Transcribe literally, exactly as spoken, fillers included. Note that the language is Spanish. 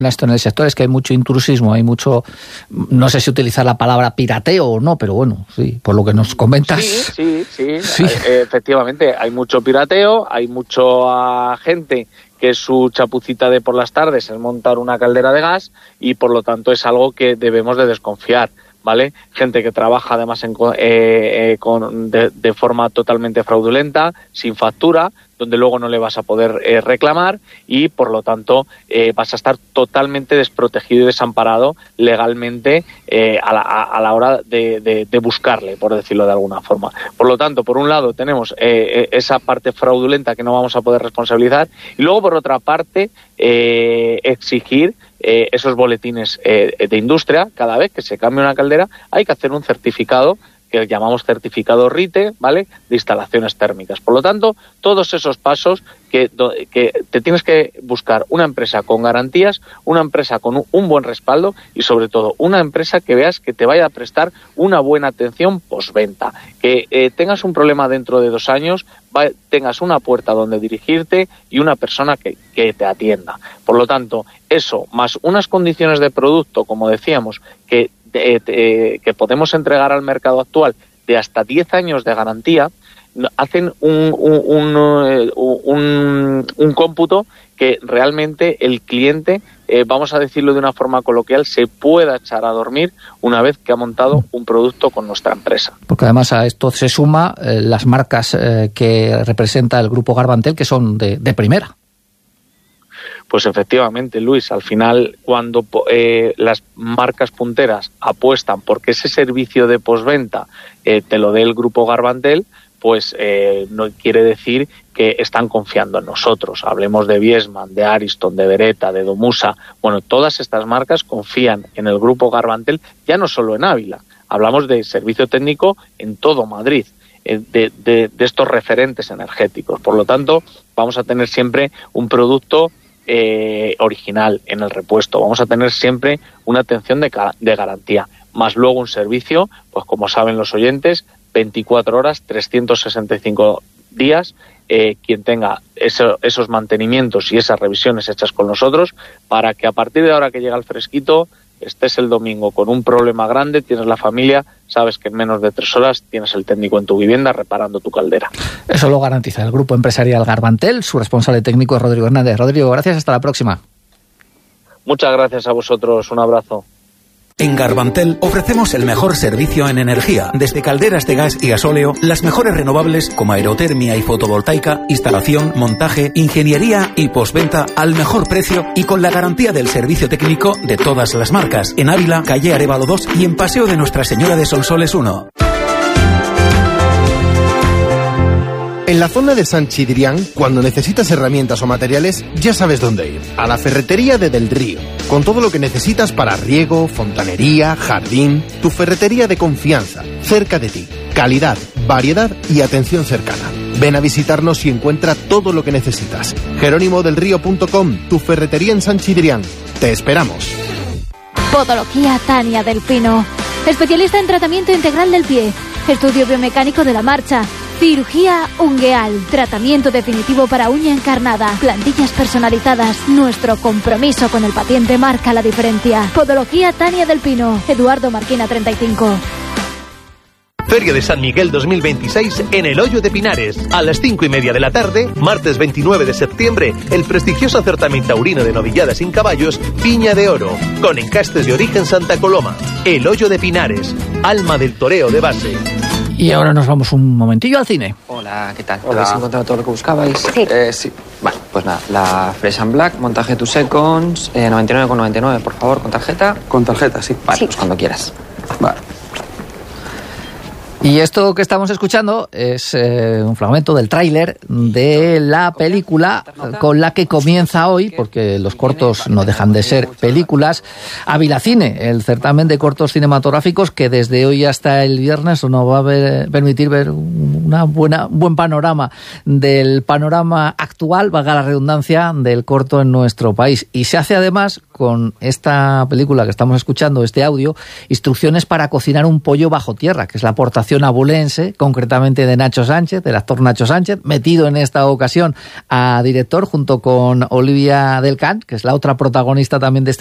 Esto en el sector es que hay mucho intrusismo, hay mucho, no sé si utilizar la palabra pirateo o no, pero bueno, sí, por lo que nos comentas. Sí, sí, sí, sí. Hay, efectivamente, hay mucho pirateo, hay mucha gente que su chapucita de por las tardes es montar una caldera de gas y por lo tanto es algo que debemos de desconfiar, ¿vale? Gente que trabaja además en, eh, eh, con, de, de forma totalmente fraudulenta, sin factura, donde luego no le vas a poder eh, reclamar y por lo tanto eh, vas a estar totalmente desprotegido y desamparado legalmente eh, a, la, a, a la hora de, de, de buscarle, por decirlo de alguna forma. Por lo tanto, por un lado tenemos eh, esa parte fraudulenta que no vamos a poder responsabilizar y luego por otra parte eh, exigir eh, esos boletines eh, de industria. Cada vez que se cambia una caldera hay que hacer un certificado que llamamos certificado R I T E, ¿vale?, de instalaciones térmicas. Por lo tanto, todos esos pasos que, que te tienes que buscar una empresa con garantías, una empresa con un, un buen respaldo y, sobre todo, una empresa que veas que te vaya a prestar una buena atención postventa. Que eh, tengas un problema dentro de dos años, va, tengas una puerta donde dirigirte y una persona que, que te atienda. Por lo tanto, eso, más unas condiciones de producto, como decíamos, que De, de, que podemos entregar al mercado actual de hasta diez años de garantía, hacen un, un, un, un, un cómputo que realmente el cliente, eh, vamos a decirlo de una forma coloquial, se pueda echar a dormir una vez que ha montado un producto con nuestra empresa. Porque además a esto se suma eh, las marcas eh, que representa el grupo Garbantel, que son de, de primera. Pues efectivamente, Luis, al final cuando eh, las marcas punteras apuestan porque ese servicio de postventa eh, te lo dé el grupo Garbantel, pues eh, no quiere decir que están confiando en nosotros. Hablemos de Viessmann, de Ariston, de Beretta, de Domusa. Bueno, todas estas marcas confían en el grupo Garbantel, ya no solo en Ávila. Hablamos de servicio técnico en todo Madrid. De, de, de estos referentes energéticos. Por lo tanto, vamos a tener siempre un producto Eh, original en el repuesto. Vamos a tener siempre una atención de, de garantía, más luego un servicio, pues como saben los oyentes, veinticuatro horas, trescientos sesenta y cinco días, eh, quien tenga eso, esos mantenimientos y esas revisiones hechas con nosotros, para que a partir de ahora que llega el fresquito, estés el domingo con un problema grande, tienes la familia, sabes que en menos de tres horas tienes el técnico en tu vivienda reparando tu caldera. Eso lo garantiza el grupo empresarial Garbantel. Su responsable técnico es Rodrigo Hernández. Rodrigo, gracias, hasta la próxima. Muchas gracias a vosotros, un abrazo. En Garbantel ofrecemos el mejor servicio en energía, desde calderas de gas y gasóleo, las mejores renovables como aerotermia y fotovoltaica, instalación, montaje, ingeniería y postventa al mejor precio y con la garantía del servicio técnico de todas las marcas. En Ávila, calle Arévalo dos y en Paseo de Nuestra Señora de Sonsoles uno. En la zona de San Chidrián, cuando necesitas herramientas o materiales, ya sabes dónde ir. A la ferretería de Del Río, con todo lo que necesitas para riego, fontanería, jardín. Tu ferretería de confianza, cerca de ti. Calidad, variedad y atención cercana. Ven a visitarnos y encuentra todo lo que necesitas. jerónimo del río punto com, tu ferretería en San Chidrián. Te esperamos. Podología Tania del Pino. Especialista en tratamiento integral del pie. Estudio biomecánico de la marcha. Cirugía ungueal, tratamiento definitivo para uña encarnada, plantillas personalizadas. Nuestro compromiso con el paciente marca la diferencia. Podología Tania del Pino, Eduardo Marquina treinta y cinco. Feria de San Miguel dos mil veintiséis en el Hoyo de Pinares. A las cinco y media de la tarde, martes veintinueve de septiembre, el prestigioso certamen taurino de novilladas sin caballos, Viña de Oro, con encastes de origen Santa Coloma. El Hoyo de Pinares, alma del toreo de base. Y ahora nos vamos un momentillo al cine. Hola, ¿qué tal? Hola. ¿Habéis encontrado todo lo que buscabais? Sí. Eh, sí. Vale, pues nada, la Fresh and Black, montaje two seconds, eh, noventa y nueve con noventa y nueve, por favor, con tarjeta. Con tarjeta, sí. Vale, Sí. pues cuando quieras. Vale. Y esto que estamos escuchando es eh, un fragmento del tráiler de la película con la que comienza hoy, porque los cortos no dejan de ser películas, Avilacine, el certamen de cortos cinematográficos que desde hoy hasta el viernes nos va a ver, permitir ver una buena, un buen panorama del panorama actual, valga la redundancia, del corto en nuestro país. Y se hace además con con esta película que estamos escuchando, este audio, Instrucciones para cocinar un pollo bajo tierra, que es la aportación abulense, concretamente de Nacho Sánchez, del actor Nacho Sánchez, metido en esta ocasión a director junto con Olivia Del Can, que es la otra protagonista también de este